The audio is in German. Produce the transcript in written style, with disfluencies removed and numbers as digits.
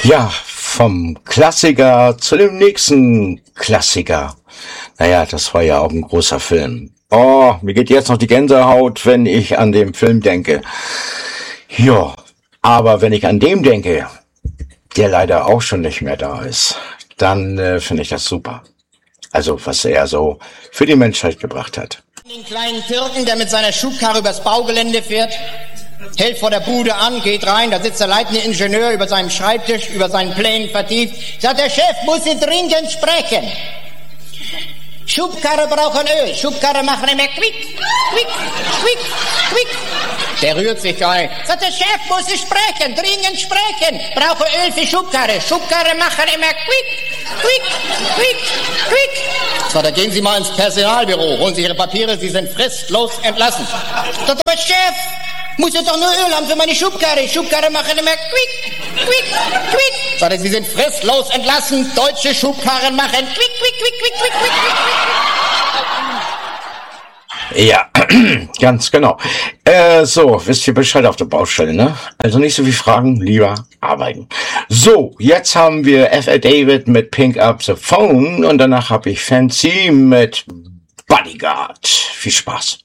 Ja, vom Klassiker zu dem nächsten Klassiker. Naja, das war ja auch ein großer Film. Oh, mir geht jetzt noch die Gänsehaut, wenn ich an den Film denke. Ja, aber wenn ich an dem denke, der leider auch schon nicht mehr da ist, dann finde ich das super. Also, was er so für die Menschheit gebracht hat. Den kleinen Türken, der mit seiner Schubkarre übers Baugelände fährt, hält vor der Bude an, geht rein, da sitzt der leitende Ingenieur über seinem Schreibtisch, über seinen Plänen vertieft, sagt, der Chef muss Sie dringend sprechen. Schubkarre brauchen Öl, Schubkarre machen immer quick, quick, quick, quick. Der rührt sich gar nicht. Sagt, der Chef muss Sie sprechen, dringend sprechen. Brauche Öl für Schubkarre, Schubkarre machen immer quick, quick, quick, quick. So, da gehen Sie mal ins Personalbüro, holen Sie Ihre Papiere, Sie sind fristlos entlassen. Sagt, aber Chef, muss ich doch nur Öl haben für meine Schubkarre. Schubkarre machen immer quick, quick, quick. Sagt er, Sie sind fristlos entlassen. Deutsche Schubkarren machen quick, quick, quick, quick, quick, quick, quick. Ja, ganz genau. So, wisst ihr Bescheid auf der Baustelle, ne? Also nicht so viel Fragen, lieber arbeiten. So, jetzt haben wir F.A. David mit Pick Up the Phone und danach habe ich Fancy mit Bodyguard. Viel Spaß.